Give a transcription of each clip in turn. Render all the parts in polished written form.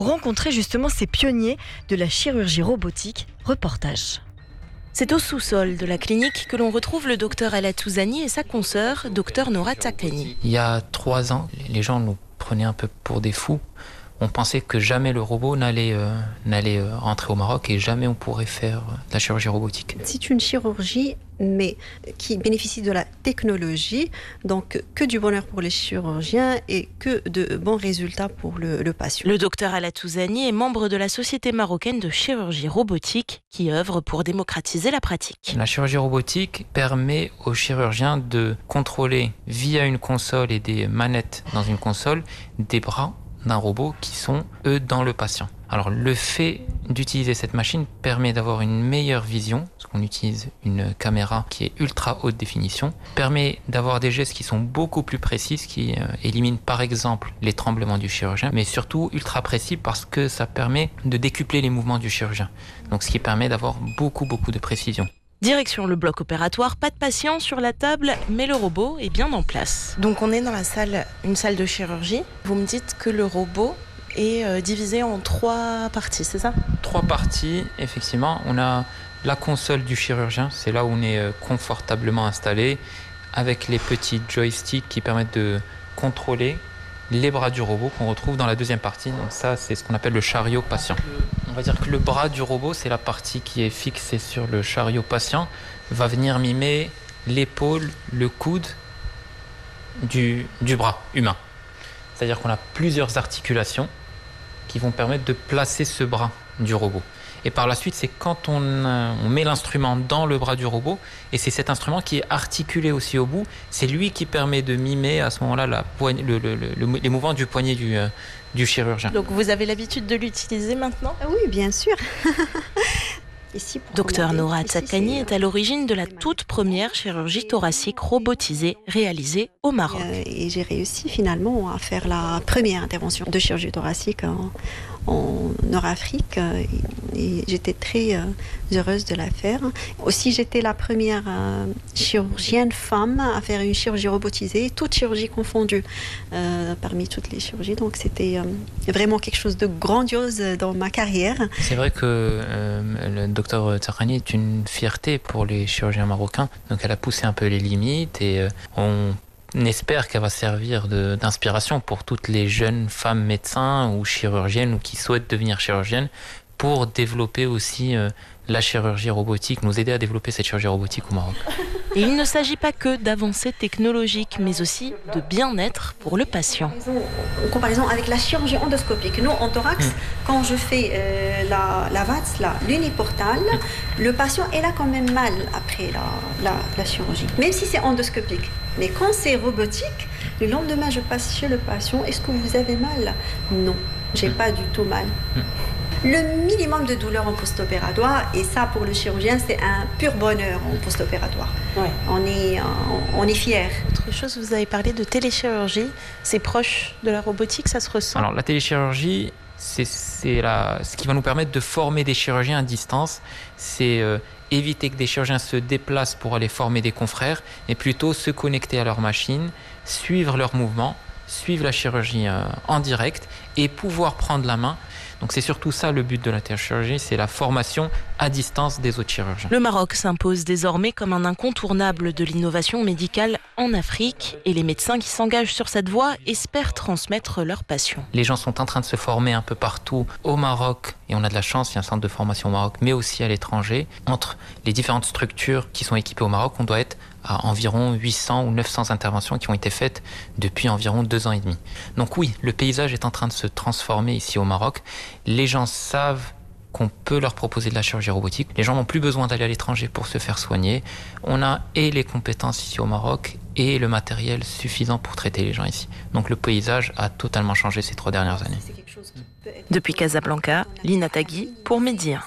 Rencontrer justement ces pionniers de la chirurgie robotique. Reportage. C'est au sous-sol de la clinique que l'on retrouve le docteur Ala Touzani et sa consoeur, docteur Nora Tsakani. Il y a 3 ans, les gens nous prenaient un peu pour des fous. On pensait que jamais le robot n'allait rentrer au Maroc et jamais on pourrait faire de la chirurgie robotique. C'est une chirurgie, mais qui bénéficie de la technologie, donc que du bonheur pour les chirurgiens et que de bons résultats pour le patient. Le docteur Ala Touzani est membre de la Société marocaine de chirurgie robotique qui œuvre pour démocratiser la pratique. La chirurgie robotique permet aux chirurgiens de contrôler via une console et des manettes dans une console des bras d'un robot qui sont, eux, dans le patient. Alors, le fait d'utiliser cette machine permet d'avoir une meilleure vision, parce qu'on utilise une caméra qui est ultra haute définition, permet d'avoir des gestes qui sont beaucoup plus précis, qui éliminent par exemple les tremblements du chirurgien, mais surtout ultra précis parce que ça permet de décupler les mouvements du chirurgien. Donc, ce qui permet d'avoir beaucoup de précision. Direction le bloc opératoire, pas de patient sur la table, mais le robot est bien en place. Donc on est dans une salle de chirurgie. Vous me dites que le robot est divisé en 3 parties, c'est ça ? 3 parties, effectivement. On a la console du chirurgien, c'est là où on est confortablement installé, avec les petits joysticks qui permettent de contrôler les bras du robot qu'on retrouve dans la deuxième partie. Donc ça, c'est ce qu'on appelle le chariot patient. On va dire que le bras du robot, c'est la partie qui est fixée sur le chariot patient, va venir mimer l'épaule, le coude du bras humain. C'est-à-dire qu'on a plusieurs articulations qui vont permettre de placer ce bras du robot. Et par la suite, c'est quand on met l'instrument dans le bras du robot, et c'est cet instrument qui est articulé aussi au bout, c'est lui qui permet de mimer à ce moment-là les mouvements du poignet du chirurgien. Donc vous avez l'habitude de l'utiliser maintenant ? Oui, bien sûr. Docteur Nora Tsakani est à l'origine de la toute première chirurgie thoracique robotisée réalisée au Maroc. Et j'ai réussi finalement à faire la première intervention de chirurgie thoracique en Nord-Afrique et j'étais très heureuse de la faire. Aussi, j'étais la première chirurgienne femme à faire une chirurgie robotisée, toute chirurgie confondue parmi toutes les chirurgies. Donc c'était vraiment quelque chose de grandiose dans ma carrière. C'est vrai que le docteur Tsakani est une fierté pour les chirurgiens marocains. Donc elle a poussé un peu les limites et on espère qu'elle va servir d'inspiration pour toutes les jeunes femmes médecins ou chirurgiennes ou qui souhaitent devenir chirurgiennes pour développer aussi la chirurgie robotique, nous aider à développer cette chirurgie robotique au Maroc. Et il ne s'agit pas que d'avancées technologiques, mais aussi de bien-être pour le patient. En comparaison avec la chirurgie endoscopique, nous, en thorax, quand je fais la VATS, l'uniportale, le patient est là quand même mal après la chirurgie, même si c'est endoscopique. Mais quand c'est robotique, le lendemain, je passe chez le patient. Est-ce que vous avez mal ? Non, j'ai pas du tout mal. Le minimum de douleur en post-opératoire, et ça pour le chirurgien, c'est un pur bonheur en post-opératoire. Ouais. On est fiers. Autre chose, vous avez parlé de téléchirurgie. C'est proche de la robotique, ça se ressent ? Alors la téléchirurgie, c'est ce qui va nous permettre de former des chirurgiens à distance. C'est éviter que des chirurgiens se déplacent pour aller former des confrères, mais plutôt se connecter à leur machine, suivre leurs mouvements, suivre la chirurgie en direct et pouvoir prendre la main. Donc c'est surtout ça le but de la téléchirurgie, c'est la formation à distance des autres chirurgiens. Le Maroc s'impose désormais comme un incontournable de l'innovation médicale en Afrique et les médecins qui s'engagent sur cette voie espèrent transmettre leur passion. Les gens sont en train de se former un peu partout au Maroc et on a de la chance, il y a un centre de formation au Maroc mais aussi à l'étranger. Entre les différentes structures qui sont équipées au Maroc, on doit être à environ 800 ou 900 interventions qui ont été faites depuis environ 2 ans et demi. Donc oui, le paysage est en train de se transformer ici au Maroc. Les gens savent qu'on peut leur proposer de la chirurgie robotique. Les gens n'ont plus besoin d'aller à l'étranger pour se faire soigner. On a et les compétences ici au Maroc et le matériel suffisant pour traiter les gens ici. Donc le paysage a totalement changé ces 3 dernières années. Depuis Casablanca, Lina Tagui pour Média.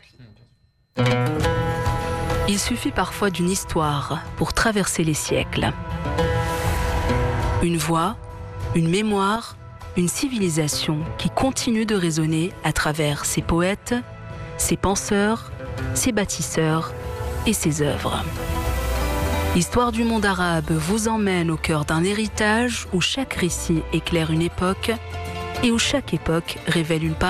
Il suffit parfois d'une histoire pour traverser les siècles. Une voix, une mémoire, une civilisation qui continue de résonner à travers ses poètes, ses penseurs, ses bâtisseurs et ses œuvres. Histoire du monde arabe vous emmène au cœur d'un héritage où chaque récit éclaire une époque, et où chaque époque révèle une part